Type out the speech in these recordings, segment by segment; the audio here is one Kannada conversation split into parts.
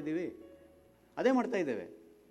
ಮಾಡ್ತಾಯಿದ್ದೀವಿ, ಅದೇ ಮಾಡ್ತಾ ಇದ್ದೇವೆ.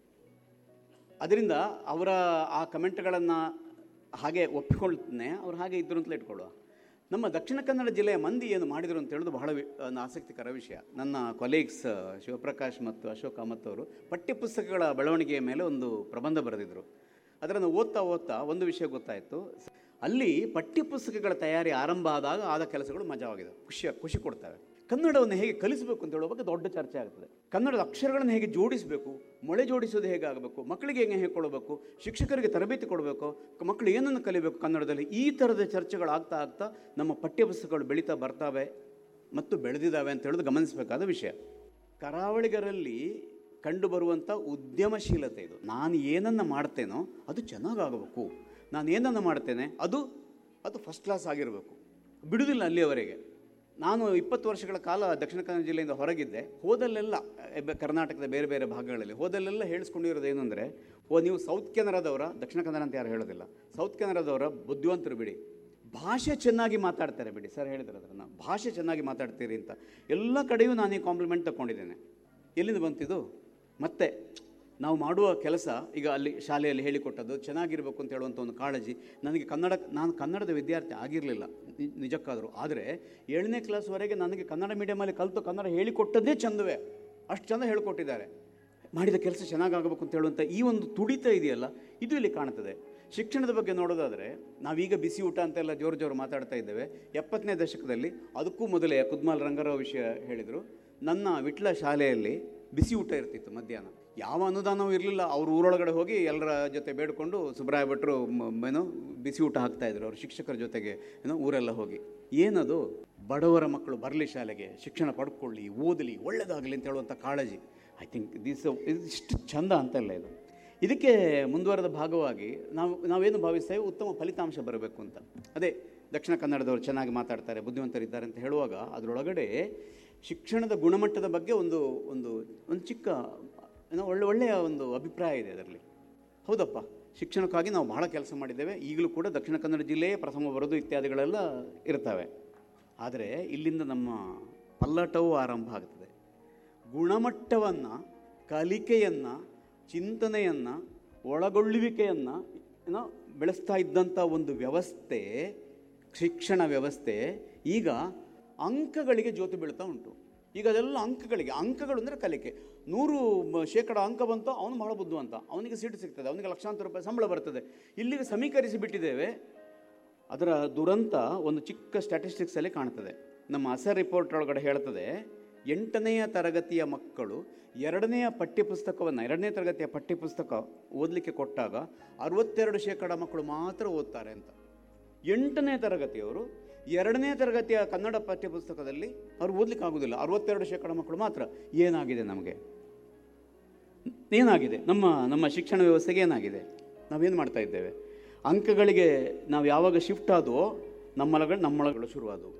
ಅದರಿಂದ ಅವರ ಆ ಕಮೆಂಟ್ಗಳನ್ನು ಹಾಗೆ ಒಪ್ಪಿಕೊಳ್ತಾನೆ, ಅವ್ರು ಹಾಗೆ ಇದ್ದರು ಅಂತಲೇ ಇಟ್ಕೊಳ್ಳುವ. ನಮ್ಮ ದಕ್ಷಿಣ ಕನ್ನಡ ಜಿಲ್ಲೆಯ ಮಂದಿ ಏನು ಮಾಡಿದರು ಅಂತ ಹೇಳೋದು ಬಹಳ ಒಂದು ಆಸಕ್ತಿಕರ ವಿಷಯ. ನನ್ನ ಕೊಲೀಗ್ಸ್ ಶಿವಪ್ರಕಾಶ್ ಮತ್ತು ಅಶೋಕ್ ಕಾಮತ್ ಅವರು ಪಠ್ಯಪುಸ್ತಕಗಳ ಬೆಳವಣಿಗೆಯ ಮೇಲೆ ಒಂದು ಪ್ರಬಂಧ ಬರೆದಿದ್ದರು. ಅದನ್ನು ಓದ್ತಾ ಓದ್ತಾ ಒಂದು ವಿಷಯ ಗೊತ್ತಾಯಿತು. ಅಲ್ಲಿ ಪಠ್ಯಪುಸ್ತಕಗಳ ತಯಾರಿ ಆರಂಭ ಆದ ಕೆಲಸಗಳು ಮಜವಾಗಿದೆ, ಖುಷಿ ಕೊಡ್ತವೆ. ಕನ್ನಡವನ್ನು ಹೇಗೆ ಕಲಿಸಬೇಕು ಅಂತ ಹೇಳುವ ಬಗ್ಗೆ ದೊಡ್ಡ ಚರ್ಚೆ ಆಗ್ತದೆ. ಕನ್ನಡದ ಅಕ್ಷರಗಳನ್ನು ಹೇಗೆ ಜೋಡಿಸಬೇಕು, ಮೊಳೆ ಜೋಡಿಸೋದು ಹೇಗೆ ಆಗಬೇಕು, ಮಕ್ಕಳಿಗೆ ಹೇಗೆ ಹೇಳ್ಕೊಳ್ಬೇಕು, ಶಿಕ್ಷಕರಿಗೆ ತರಬೇತಿ ಕೊಡಬೇಕು, ಮಕ್ಕಳು ಏನನ್ನು ಕಲಿಬೇಕು ಕನ್ನಡದಲ್ಲಿ, ಈ ಥರದ ಚರ್ಚೆಗಳಾಗ್ತಾ ಆಗ್ತಾ ನಮ್ಮ ಪಠ್ಯಪುಸ್ತಕಗಳು ಬೆಳೀತಾ ಬರ್ತಾವೆ ಮತ್ತು ಬೆಳೆದಿದ್ದಾವೆ ಅಂತ ಹೇಳೋದು ಗಮನಿಸಬೇಕಾದ ವಿಷಯ. ಕರಾವಳಿಗರಲ್ಲಿ ಕಂಡುಬರುವಂಥ ಉದ್ಯಮಶೀಲತೆ ಇದು. ನಾನು ಏನನ್ನು ಮಾಡ್ತೇನೋ ಅದು ಚೆನ್ನಾಗಾಗಬೇಕು, ನಾನು ಏನನ್ನು ಮಾಡ್ತೇನೆ ಅದು ಫಸ್ಟ್ ಕ್ಲಾಸ್ ಆಗಿರಬೇಕು, ಬಿಡುವುದಿಲ್ಲ ಅಲ್ಲಿಯವರೆಗೆ. ನಾನು 20 ವರ್ಷಗಳ ಕಾಲ ದಕ್ಷಿಣ ಕನ್ನಡ ಜಿಲ್ಲೆಯಿಂದ ಹೊರಗಿದ್ದೆ. ಹೋದಲ್ಲೆಲ್ಲ ಕರ್ನಾಟಕದ ಬೇರೆ ಬೇರೆ ಭಾಗಗಳಲ್ಲಿ ಹೋದಲ್ಲೆಲ್ಲ ಹೇಳಿಸ್ಕೊಂಡಿರೋದು ಏನು ಅಂದರೆ, ನೀವು ಸೌತ್ ಕೆನರಾದವರ, ದಕ್ಷಿಣ ಕನ್ನಡ ಅಂತ ಯಾರು ಹೇಳೋದಿಲ್ಲ, ಸೌತ್ ಕೆನರಾದವರ ಬುದ್ಧಿವಂತರು ಬಿಡಿ, ಭಾಷೆ ಚೆನ್ನಾಗಿ ಮಾತಾಡ್ತಾರೆ ಬಿಡಿ. ಸರ್ ಹೇಳಿದ್ರು ಅದನ್ನು, ಭಾಷೆ ಚೆನ್ನಾಗಿ ಮಾತಾಡ್ತೀರಿ ಅಂತ. ಎಲ್ಲ ಕಡೆಯೂ ನಾನು ಈ ಕಾಂಪ್ಲಿಮೆಂಟ್ ತಗೊಂಡಿದ್ದೇನೆ. ಎಲ್ಲಿಂದ ಬಂತಿದ್ದು? ಮತ್ತೆ ನಾವು ಮಾಡುವ ಕೆಲಸ, ಈಗ ಅಲ್ಲಿ ಶಾಲೆಯಲ್ಲಿ ಹೇಳಿಕೊಟ್ಟದ್ದು ಚೆನ್ನಾಗಿರಬೇಕು ಅಂತ ಹೇಳುವಂಥ ಒಂದು ಕಾಳಜಿ ನನಗೆ. ನಾನು ಕನ್ನಡದ ವಿದ್ಯಾರ್ಥಿ ಆಗಿರಲಿಲ್ಲ ನಿಜಕ್ಕಾದರೂ, ಆದರೆ 7ನೇ ಕ್ಲಾಸ್ವರೆಗೆ ನನಗೆ ಕನ್ನಡ ಮೀಡಿಯಮಲ್ಲಿ ಕಲಿತು ಕನ್ನಡ ಹೇಳಿಕೊಟ್ಟದ್ದೇ ಚಂದವೇ, ಅಷ್ಟು ಚೆಂದ ಹೇಳಿಕೊಟ್ಟಿದ್ದಾರೆ. ಮಾಡಿದ ಕೆಲಸ ಚೆನ್ನಾಗಾಗಬೇಕು ಅಂತ ಹೇಳುವಂಥ ಈ ಒಂದು ತುಡಿತ ಇದೆಯಲ್ಲ, ಇದು ಇಲ್ಲಿ ಕಾಣ್ತದೆ. ಶಿಕ್ಷಣದ ಬಗ್ಗೆ ನೋಡೋದಾದರೆ, ನಾವೀಗ ಬಿಸಿ ಊಟ ಅಂತೆಲ್ಲ ಜೋರು ಮಾತಾಡ್ತಾ ಇದ್ದೇವೆ. 70ನೇ ದಶಕದಲ್ಲಿ, ಅದಕ್ಕೂ ಮೊದಲೇ ಕುದ್ಮಾಲ್ ರಂಗರಾವ್ ವಿಷಯ ಹೇಳಿದರು. ನನ್ನ ವಿಟ್ಲ ಶಾಲೆಯಲ್ಲಿ ಬಿಸಿ ಊಟ ಇರ್ತಿತ್ತು ಮಧ್ಯಾಹ್ನ. ಯಾವ ಅನುದಾನವೂ ಇರಲಿಲ್ಲ. ಅವರು ಊರೊಳಗಡೆ ಹೋಗಿ ಎಲ್ಲರ ಜೊತೆ ಬೇಡಿಕೊಂಡು ಸುಬ್ರಾಯ ಭಟ್ರು ಬಿಸಿ ಊಟ ಹಾಕ್ತಾಯಿದ್ರು ಅವ್ರ ಶಿಕ್ಷಕರ ಜೊತೆಗೆ ಊರೆಲ್ಲ ಹೋಗಿ. ಏನದು? ಬಡವರ ಮಕ್ಕಳು ಬರಲಿ ಶಾಲೆಗೆ, ಶಿಕ್ಷಣ ಪಡ್ಕೊಳ್ಳಿ, ಓದಲಿ, ಒಳ್ಳೆಯದಾಗಲಿ ಅಂತ ಹೇಳುವಂಥ ಕಾಳಜಿ. ಐ ಥಿಂಕ್ ಇಷ್ಟು ಚಂದ ಅಂತಲ್ಲ ಇದು. ಇದಕ್ಕೆ ಮುಂದುವರೆದ ಭಾಗವಾಗಿ ನಾವೇನು ಭಾವಿಸ್ತೇವೆ, ಉತ್ತಮ ಫಲಿತಾಂಶ ಬರಬೇಕು ಅಂತ. ಅದೇ ದಕ್ಷಿಣ ಕನ್ನಡದವರು ಚೆನ್ನಾಗಿ ಮಾತಾಡ್ತಾರೆ, ಬುದ್ಧಿವಂತರಿದ್ದಾರೆ ಅಂತ ಹೇಳುವಾಗ ಅದರೊಳಗಡೆ ಶಿಕ್ಷಣದ ಗುಣಮಟ್ಟದ ಬಗ್ಗೆ ಒಂದು ಚಿಕ್ಕ ಒಳ್ಳೆಯ ಒಂದು ಅಭಿಪ್ರಾಯ ಇದೆ ಅದರಲ್ಲಿ. ಹೌದಪ್ಪ, ಶಿಕ್ಷಣಕ್ಕಾಗಿ ನಾವು ಬಹಳ ಕೆಲಸ ಮಾಡಿದ್ದೇವೆ. ಈಗಲೂ ಕೂಡ ದಕ್ಷಿಣ ಕನ್ನಡ ಜಿಲ್ಲೆಯೇ ಪ್ರಥಮ ಬರೋದು ಇತ್ಯಾದಿಗಳೆಲ್ಲ ಇರ್ತವೆ. ಆದರೆ ಇಲ್ಲಿಂದ ನಮ್ಮ ಪಲ್ಲಟವೂ ಆರಂಭ ಆಗ್ತದೆ. ಗುಣಮಟ್ಟವನ್ನು, ಕಲಿಕೆಯನ್ನು, ಚಿಂತನೆಯನ್ನು, ಒಳಗೊಳ್ಳುವಿಕೆಯನ್ನು ಬೆಳೆಸ್ತಾ ಇದ್ದಂಥ ಒಂದು ವ್ಯವಸ್ಥೆ, ಶಿಕ್ಷಣ ವ್ಯವಸ್ಥೆ ಈಗ ಅಂಕಗಳಿಗೆ ಜ್ಯೋತಿ ಬೀಳ್ತಾ ಉಂಟು. ಈಗ ಅದೆಲ್ಲ ಅಂಕಗಳು ಅಂದರೆ ಕಲಿಕೆ. 100% ಅಂಕ ಬಂತು, ಅವನು ಬಹಳ ಬುದ್ಧಿವಂತ, ಅವನಿಗೆ ಸೀಟು ಸಿಗ್ತದೆ, ಅವನಿಗೆ ಲಕ್ಷಾಂತರ ರೂಪಾಯಿ ಸಂಬಳ ಬರ್ತದೆ. ಇಲ್ಲಿಗೆ ಸಮೀಕರಿಸಿ ಬಿಟ್ಟಿದ್ದೇವೆ. ಅದರ ದುರಂತ ಒಂದು ಚಿಕ್ಕ ಸ್ಟ್ಯಾಟಿಸ್ಟಿಕ್ಸಲ್ಲಿ ಕಾಣ್ತದೆ. ನಮ್ಮ ಅಸರ್ ರಿಪೋರ್ಟ್ ಒಳಗಡೆ ಹೇಳ್ತದೆ, 8ನೇ ತರಗತಿಯ ಮಕ್ಕಳು 2ನೇ ತರಗತಿಯ ಪಠ್ಯಪುಸ್ತಕ ಓದಲಿಕ್ಕೆ ಕೊಟ್ಟಾಗ 62% ಮಕ್ಕಳು ಮಾತ್ರ ಓದ್ತಾರೆ ಅಂತ. 8ನೇ ತರಗತಿಯವರು 2ನೇ ತರಗತಿಯ ಕನ್ನಡ ಪಠ್ಯಪುಸ್ತಕದಲ್ಲಿ ಅವ್ರು ಓದಲಿಕ್ಕೆ ಆಗೋದಿಲ್ಲ, 62% ಮಕ್ಕಳು ಮಾತ್ರ. ಏನಾಗಿದೆ ನಮಗೆ? ಏನಾಗಿದೆ ನಮ್ಮ ಶಿಕ್ಷಣ ವ್ಯವಸ್ಥೆಗೆ? ಏನಾಗಿದೆ? ನಾವೇನು ಮಾಡ್ತಾ ಇದ್ದೇವೆ? ಅಂಕಗಳಿಗೆ ನಾವು ಯಾವಾಗ ಶಿಫ್ಟ್ ಆದವೋ ನಮ್ಮೊಳಗಳು ಶುರುವಾದವು.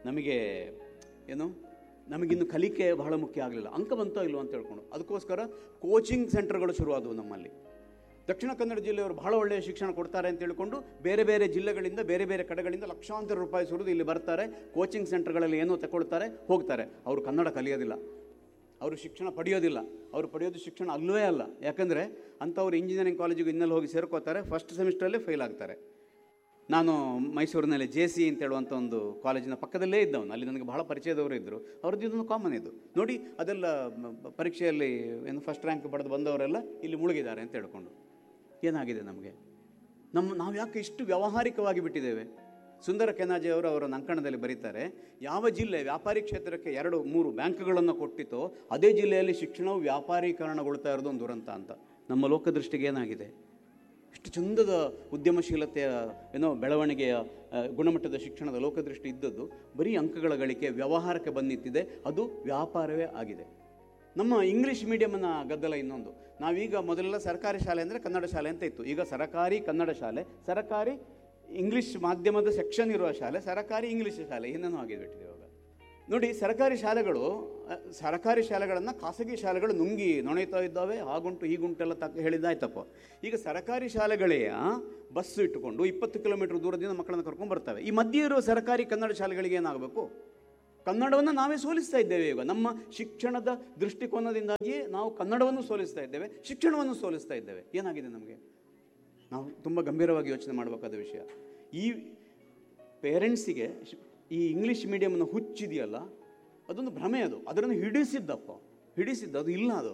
ನಮಗಿನ್ನು ಕಲಿಕೆ ಬಹಳ ಮುಖ್ಯ ಆಗಲಿಲ್ಲ, ಅಂಕ ಬಂತೋ ಇಲ್ವೋ ಅಂತ ಹೇಳ್ಕೊಂಡು ಅದಕ್ಕೋಸ್ಕರ ಕೋಚಿಂಗ್ ಸೆಂಟರ್ಗಳು ಶುರುವಾದವು ನಮ್ಮಲ್ಲಿ. ದಕ್ಷಿಣ ಕನ್ನಡ ಜಿಲ್ಲೆಯವರು ಬಹಳ ಒಳ್ಳೆಯ ಶಿಕ್ಷಣ ಕೊಡ್ತಾರೆ ಅಂತ ಹೇಳ್ಕೊಂಡು ಬೇರೆ ಬೇರೆ ಜಿಲ್ಲೆಗಳಿಂದ, ಬೇರೆ ಬೇರೆ ಕಡೆಗಳಿಂದ ಲಕ್ಷಾಂತರ ರೂಪಾಯಿ ಸುರಿದು ಇಲ್ಲಿ ಬರ್ತಾರೆ, ಕೋಚಿಂಗ್ ಸೆಂಟರ್ಗಳಲ್ಲಿ ಏನೋ ತಗೊಳ್ತಾರೆ, ಹೋಗ್ತಾರೆ. ಅವರು ಕನ್ನಡ ಕಲಿಯೋದಿಲ್ಲ, ಅವರು ಶಿಕ್ಷಣ ಪಡೆಯೋದಿಲ್ಲ. ಅವರು ಪಡೆಯೋದು ಶಿಕ್ಷಣ ಅಲ್ಲವೇ ಅಲ್ಲ. ಯಾಕಂದರೆ ಅಂಥವ್ರು ಇಂಜಿನಿಯರಿಂಗ್ ಕಾಲೇಜಿಗೆ ಇನ್ನಲ್ಲಿ ಹೋಗಿ ಸೇರ್ಕೋತಾರೆ, ಫಸ್ಟ್ ಸೆಮಿಸ್ಟ್ರಲ್ಲೇ ಫೇಲ್ ಆಗ್ತಾರೆ. ನಾನು ಮೈಸೂರಿನಲ್ಲಿ JC ಅಂತ ಹೇಳುವಂಥ ಒಂದು ಕಾಲೇಜಿನ ಪಕ್ಕದಲ್ಲೇ ಇದ್ದವನು. ಅಲ್ಲಿ ನನಗೆ ಬಹಳ ಪರಿಚಯದವರು ಇದ್ದರು. ಅವ್ರದ್ದು ಇದೊಂದು ಕಾಮನ್ ಇದು ನೋಡಿ. ಅದೆಲ್ಲ ಪರೀಕ್ಷೆಯಲ್ಲಿ ಫಸ್ಟ್ ರ್ಯಾಂಕ್ ಪಡೆದು ಬಂದವರೆಲ್ಲ ಇಲ್ಲಿ ಮುಳುಗಿದ್ದಾರೆ ಅಂತ ಹೇಳ್ಕೊಂಡು. ಏನಾಗಿದೆ ನಮಗೆ? ನಾವು ಯಾಕೆ ಇಷ್ಟು ವ್ಯಾವಹಾರಿಕವಾಗಿ ಬಿಟ್ಟಿದ್ದೇವೆ? ಸುಂದರ ಕೆನಾಜೆ ಅವರು ಅವರ ಅಂಕಣದಲ್ಲಿ ಬರೀತಾರೆ, ಯಾವ ಜಿಲ್ಲೆ ವ್ಯಾಪಾರಿ ಕ್ಷೇತ್ರಕ್ಕೆ 2-3 ಬ್ಯಾಂಕ್ಗಳನ್ನು ಕೊಟ್ಟಿತೋ ಅದೇ ಜಿಲ್ಲೆಯಲ್ಲಿ ಶಿಕ್ಷಣವು ವ್ಯಾಪಾರೀಕರಣಗೊಳ್ತಾ ಇರೋದು ಒಂದು ದುರಂತ ಅಂತ. ನಮ್ಮ ಲೋಕದೃಷ್ಟಿಗೆ ಏನಾಗಿದೆ? ಇಷ್ಟು ಚಂದದ ಉದ್ಯಮಶೀಲತೆಯ ಬೆಳವಣಿಗೆಯ ಗುಣಮಟ್ಟದ ಶಿಕ್ಷಣದ ಲೋಕದೃಷ್ಟಿ ಇದ್ದದ್ದು ಬರೀ ಅಂಕಗಳ ಗಳಿಕೆ, ವ್ಯವಹಾರಕ್ಕೆ ಬಂದು ನಿಂತಿದೆ. ಅದು ವ್ಯಾಪಾರವೇ ಆಗಿದೆ. ನಮ್ಮ ಇಂಗ್ಲೀಷ್ ಮೀಡಿಯಮ್ನ ಗದ್ದಲ ಇನ್ನೊಂದು. ನಾವೀಗ ಮೊದಲೆಲ್ಲ ಸರ್ಕಾರಿ ಶಾಲೆ ಅಂದರೆ ಕನ್ನಡ ಶಾಲೆ ಅಂತ ಇತ್ತು. ಈಗ ಸರಕಾರಿ ಕನ್ನಡ ಶಾಲೆ, ಸರಕಾರಿ ಇಂಗ್ಲೀಷ್ ಮಾಧ್ಯಮದ ಸೆಕ್ಷನ್ ಇರುವ ಶಾಲೆ, ಸರಕಾರಿ ಇಂಗ್ಲೀಷ್ ಶಾಲೆ ಏನೇನೋ ಆಗಿಬಿಟ್ಟಿದೆ ಇವಾಗ. ನೋಡಿ, ಸರ್ಕಾರಿ ಶಾಲೆಗಳನ್ನು ಖಾಸಗಿ ಶಾಲೆಗಳು ನುಂಗಿ ನೊಣೆಯುತ್ತಾ ಇದ್ದಾವೆ. ಹಾಗುಂಟು ಹೀಗುಂಟೆಲ್ಲ ಹೇಳಿದ್ದಾಯ್ತಪ್ಪ. ಈಗ ಸರ್ಕಾರಿ ಶಾಲೆಗಳೇ ಬಸ್ಸು ಇಟ್ಟುಕೊಂಡು 20 ಕಿಲೋಮೀಟರ್ ದೂರದಿಂದ ಮಕ್ಕಳನ್ನು ಕರ್ಕೊಂಡು ಬರ್ತವೆ. ಈ ಮಧ್ಯೆ ಇರುವ ಸರ್ಕಾರಿ ಕನ್ನಡ ಶಾಲೆಗಳಿಗೆ ಏನಾಗಬೇಕು? ಕನ್ನಡವನ್ನು ನಾವೇ ಸೋಲಿಸ್ತಾ ಇದ್ದೇವೆ. ಈಗ ನಮ್ಮ ಶಿಕ್ಷಣದ ದೃಷ್ಟಿಕೋನದಿಂದಾಗಿ ನಾವು ಕನ್ನಡವನ್ನು ಸೋಲಿಸ್ತಾ ಇದ್ದೇವೆ, ಶಿಕ್ಷಣವನ್ನು ಸೋಲಿಸ್ತಾ ಇದ್ದೇವೆ. ಏನಾಗಿದೆ ನಮಗೆ? ನಾವು ತುಂಬ ಗಂಭೀರವಾಗಿ ಯೋಚನೆ ಮಾಡಬೇಕಾದ ವಿಷಯ. ಈ ಪೇರೆಂಟ್ಸಿಗೆ ಈ ಇಂಗ್ಲೀಷ್ ಮೀಡಿಯಮನ್ನು ಹುಚ್ಚಿದೆಯಲ್ಲ, ಅದೊಂದು ಭ್ರಮೆ. ಅದನ್ನು ಹಿಡಿಸಿದ್ದ ಅದು ಇಲ್ಲ. ಅದು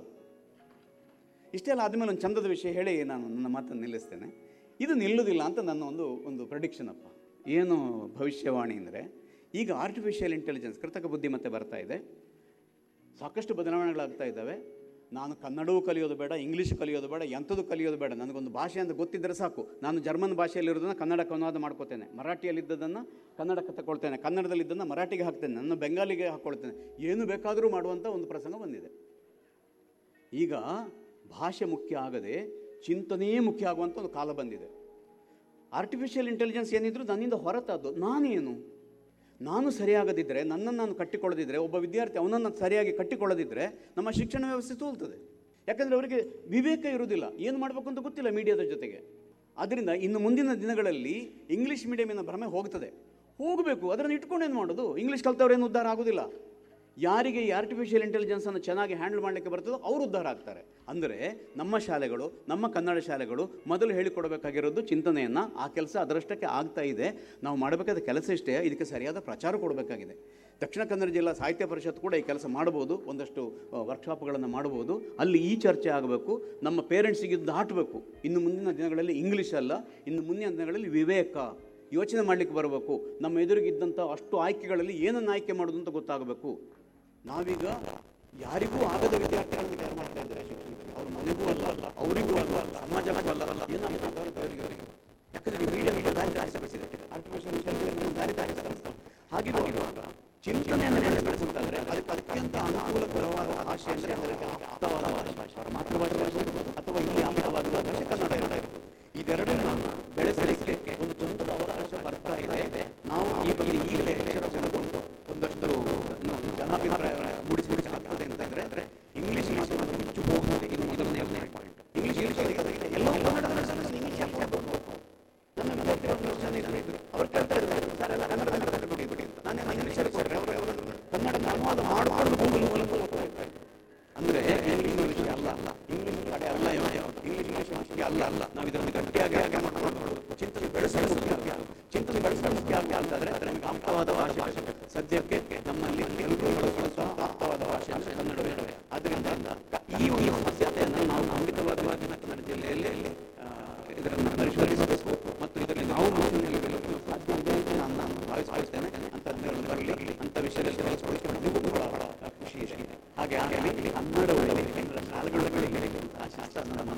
ಇಷ್ಟೇ ಅಲ್ಲ. ಆದಮೇಲೆ ಒಂದು ಚಂದದ ವಿಷಯ ಹೇಳಿ ನಾನು ನನ್ನ ಮಾತನ್ನು ನಿಲ್ಲಿಸ್ತೇನೆ. ಇದು ನಿಲ್ಲುವುದಿಲ್ಲ ಅಂತ ನನ್ನ ಒಂದು ಪ್ರೆಡಿಕ್ಷನ್ ಅಪ್ಪ. ಏನು ಭವಿಷ್ಯವಾಣಿ ಅಂದರೆ, ಈಗ ಆರ್ಟಿಫಿಷಿಯಲ್ ಇಂಟೆಲಿಜೆನ್ಸ್, ಕೃತಕ ಬುದ್ಧಿಮತ್ತೆ ಬರ್ತಾ ಇದೆ, ಸಾಕಷ್ಟು ಬದಲಾವಣೆಗಳಾಗ್ತಾ ಇದ್ದಾವೆ. ನಾನು ಕನ್ನಡವೂ ಕಲಿಯೋದು ಬೇಡ, ಇಂಗ್ಲೀಷ್ ಕಲಿಯೋದು ಬೇಡ, ಎಂಥದ್ದು ಕಲಿಯೋದು ಬೇಡ, ನನಗೊಂದು ಭಾಷೆ ಅಂತ ಗೊತ್ತಿದ್ದರೆ ಸಾಕು. ನಾನು ಜರ್ಮನ್ ಭಾಷೆಯಲ್ಲಿರೋದನ್ನು ಕನ್ನಡಕ್ಕೆ ಅನುವಾದ ಮಾಡ್ಕೋತೇನೆ, ಮರಾಠಿಯಲ್ಲಿದ್ದದನ್ನು ಕನ್ನಡಕ್ಕೆ ತಗೊಳ್ತೇನೆ, ಕನ್ನಡದಲ್ಲಿದ್ದನ್ನು ಮರಾಠಿಗೆ ಹಾಕ್ತೇನೆ, ನನ್ನ ಬೆಂಗಾಲಿಗೆ ಹಾಕ್ಕೊಳ್ತೇನೆ, ಏನು ಬೇಕಾದರೂ ಮಾಡುವಂಥ ಒಂದು ಪ್ರಸಂಗ ಬಂದಿದೆ. ಈಗ ಭಾಷೆ ಮುಖ್ಯ ಆಗದೆ ಚಿಂತನೆಯೇ ಮುಖ್ಯ ಆಗುವಂಥ ಒಂದು ಕಾಲ ಬಂದಿದೆ. ಆರ್ಟಿಫಿಷಿಯಲ್ ಇಂಟೆಲಿಜೆನ್ಸ್ ಏನಿದ್ರು ನನ್ನಿಂದ ಹೊರತಾದ್ದು. ನಾನು ಸರಿಯಾಗದಿದ್ದರೆ, ನನ್ನನ್ನು ನಾನು ಕಟ್ಟಿಕೊಳ್ಳದಿದ್ದರೆ, ಒಬ್ಬ ವಿದ್ಯಾರ್ಥಿ ಅವನನ್ನು ಸರಿಯಾಗಿ ಕಟ್ಟಿಕೊಳ್ಳದಿದ್ದರೆ ನಮ್ಮ ಶಿಕ್ಷಣ ವ್ಯವಸ್ಥೆ ಸೋಲ್ತದೆ. ಯಾಕಂದರೆ ಅವರಿಗೆ ವಿವೇಕ ಇರುವುದಿಲ್ಲ, ಏನು ಮಾಡಬೇಕು ಅಂತ ಗೊತ್ತಿಲ್ಲ ಮೀಡಿಯಾದ ಜೊತೆಗೆ. ಆದ್ದರಿಂದ ಇನ್ನು ಮುಂದಿನ ದಿನಗಳಲ್ಲಿ ಇಂಗ್ಲೀಷ್ ಮೀಡಿಯಮಿನ ಭ್ರಮೆ ಹೋಗಬೇಕು. ಅದನ್ನು ಇಟ್ಕೊಂಡು ಏನು ಮಾಡೋದು? ಇಂಗ್ಲೀಷ್ ಕಲ್ತವ್ರೇನು ಉದ್ಧಾರ ಆಗೋದಿಲ್ಲ. ಯಾರಿಗೆ ಈ ಆರ್ಟಿಫಿಷಿಯಲ್ ಇಂಟೆಲಿಜೆನ್ಸನ್ನು ಚೆನ್ನಾಗಿ ಹ್ಯಾಂಡಲ್ ಮಾಡಲಿಕ್ಕೆ ಬರ್ತದೋ ಅವರು ಉದ್ಧಾರ ಆಗ್ತಾರೆ. ಅಂದರೆ ನಮ್ಮ ಶಾಲೆಗಳು, ನಮ್ಮ ಕನ್ನಡ ಶಾಲೆಗಳು ಮೊದಲು ಹೇಳಿಕೊಡಬೇಕಾಗಿರೋದು ಚಿಂತನೆಯನ್ನು. ಆ ಕೆಲಸ ಅದರಷ್ಟಕ್ಕೆ ಆಗ್ತಾ ಇದೆ. ನಾವು ಮಾಡಬೇಕಾದ ಕೆಲಸ ಇಷ್ಟೇ, ಇದಕ್ಕೆ ಸರಿಯಾದ ಪ್ರಚಾರ ಕೊಡಬೇಕಾಗಿದೆ. ದಕ್ಷಿಣ ಕನ್ನಡ ಜಿಲ್ಲಾ ಸಾಹಿತ್ಯ ಪರಿಷತ್ ಕೂಡ ಈ ಕೆಲಸ ಮಾಡ್ಬೋದು, ಒಂದಷ್ಟು ವರ್ಕ್ಶಾಪ್ಗಳನ್ನು ಮಾಡ್ಬೋದು. ಅಲ್ಲಿ ಈ ಚರ್ಚೆ ಆಗಬೇಕು, ನಮ್ಮ ಪೇರೆಂಟ್ಸಿಗೆ ದಾಟಬೇಕು. ಇನ್ನು ಮುಂದಿನ ದಿನಗಳಲ್ಲಿ ಇಂಗ್ಲೀಷ್ ಅಲ್ಲ, ಇನ್ನು ಮುಂದಿನ ದಿನಗಳಲ್ಲಿ ವಿವೇಕ, ಯೋಚನೆ ಮಾಡಲಿಕ್ಕೆ ಬರಬೇಕು. ನಮ್ಮ ಎದುರಿಗಿದ್ದಂಥ ಅಷ್ಟು ಆಯ್ಕೆಗಳಲ್ಲಿ ಏನನ್ನು ಆಯ್ಕೆ ಮಾಡೋದು ಅಂತ ಗೊತ್ತಾಗಬೇಕು. ನಾವೀಗ ಯಾರಿಗೂ ಆಗದ ವಿದ್ಯಾರ್ಥಿಗಳನ್ನು ತಯಾರು ಮಾಡ್ತಾ ಇದ್ದಾರೆ. ಅವ್ರ ಮನೆಗೂ ಅಲ್ಲ, ಅವರಿಗೂ ಅಲ್ಲ, ಸಮಾಜಕ್ಕೂ ಅಲ್ಲ. ಯಾಕಂದರೆ ಮೀಡಿಯಾ ದಾರಿ ಆರ್ಟಿಫಿಷಿಯಲ್ ಇಂಟೆಲಿಜೆನ್ಸ್ ದಾರಿ ಹಾಗಿರುವಾಗ ಚಿಂತನೆಯನ್ನು ಬೆಳೆಸಬೇಕಾದ್ರೆ ಅದಕ್ಕೆ ಅತ್ಯಂತ ಅನುಕೂಲಕರವಾದ ಭಾಷೆ ಅಂದರೆ ಅದಕ್ಕೆ ಆಪ್ತವಾದ ಭಾಷೆ, ಅವರ ಮಾತೃಭಾಷೆ ಅಥವಾ ಇಲ್ಲಿ ಆಪ್ತವಾದ ಭಾಷೆ ಕನ್ನಡ ಇರಬೇಕು. ಇದೆರಡನ್ನು ಬೆಳೆಸಲಿಕ್ಕೆ ಒಂದು ಸ್ವಂತದ ಅವಕಾಶ ಬರ್ತಾ ಇದೆ. ನಾವು ಈ ಬಗ್ಗೆ ಈಗಲೇ ಎಚ್ಚರಗೊಂಡು ಒಂದಷ್ಟು ಜನಾಭಿಪ್ರಾಯ ಮೂಡಿಸಲಾಗ್ತದೆ ಅಂತಂದರೆ ಇಂಗ್ಲೀಷ್ ಮಾಧ್ಯಮಕ್ಕೆ ಹೆಚ್ಚು ಹೋಗ್ತದೆ. ಇದೊಂದು ಪಾಯಿಂಟ್. ಇಂಗ್ಲೀಷ್ ಎಲ್ಲೋ ಕನ್ನಡ ಇಂಗ್ಲೀಷ್ ನನ್ನ ಅವ್ರು ಕೇಳ್ತಾ ಇದ್ದಾರೆ, ಸರ್ ಎಲ್ಲ ಕನ್ನಡ ಬಿಡಿ ಅಂತ. ನಾನೇ ಇಂಗ್ಲೀಷ್ ಕೊಟ್ಟರೆ ಅವರು ಕನ್ನಡ ಅನುವಾದ ಮಾಡಿಕೊಂಡು ಅಂದರೆ ಇಂಗ್ಲೀಷ್ ವಿಷಯ ಅಲ್ಲ, ಇಂಗ್ಲೀಷ್ ಕಡೆ ಅಲ್ಲ, ಇಂಗ್ಲೀಷ್ ವಿಷಯ ಅಲ್ಲ. ನಾವು ಇದನ್ನು ಗಟ್ಟಿಯಾಗಿ ಮಾಡ್ಕೊಂಡು ಚಿಂತನೆ ಬೆಳೆಸಲು ಮುಖ್ಯ ಅಂತಂದರೆ ನಮಗೆ ಆಪ್ತವಾದ ಭಾಷೆ. ಸದ್ಯಕ್ಕೆ ನಮ್ಮಲ್ಲಿ ಎಲ್ಲರೂ ಬಳಸುವಂತಹ ಆಪ್ತವಾದ ಭಾಷೆ ಅಂದರೆ ಕನ್ನಡ ಬೇಡವೇ. ಆದ್ದರಿಂದ ಈ ಸಮಸ್ಯೆಯನ್ನು ನಾವು ಖಂಡಿತವಾದ ಕನ್ನಡ ಜಿಲ್ಲೆಯಲ್ಲಿ ಇದನ್ನು ಪರಿಶೋಧಿಸಬೇಕು ಮತ್ತು ಇದರಲ್ಲಿ ನಾವು ಮುಂದೆ ಸಾಧ್ಯ ಅಂತ ನಾನು ಭಾವಿಸ್ತೇನೆ. ಅಂಥದ್ದು ಬರಲಿ, ಅಂಥ ವಿಷಯದಲ್ಲಿ ತಿಳಿಸ್ಕೊಳ್ಳಿಕ್ಕೆ ನಮಗೂ ಕೂಡ ಖುಷಿ ಇದೆ. ಹಾಗೆ ಕನ್ನಡ ಶಾಲೆಗಳಲ್ಲಿ ಶಾಸ್ತ್ರ